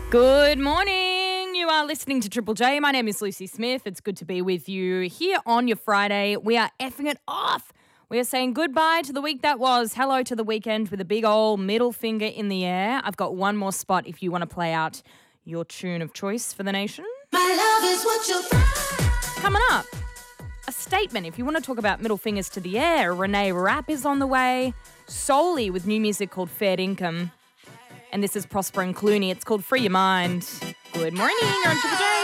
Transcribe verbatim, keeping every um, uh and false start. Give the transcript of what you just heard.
Good morning. You are listening to Triple J. My name is Lucy Smith. It's good to be with you here on your Friday. We are effing it off. We are saying goodbye to the week that was. Hello to the weekend with a big old middle finger in the air. I've got one more spot if you want to play out your tune of choice for the nation. My love is what you Coming up, a statement. If you want to talk about middle fingers to the air, Renee Rapp is on the way. Solely with new music called Fair Dinkum. And this is Prosper and Clooney. It's called Free Your Mind. Good morning. You're on Triple J.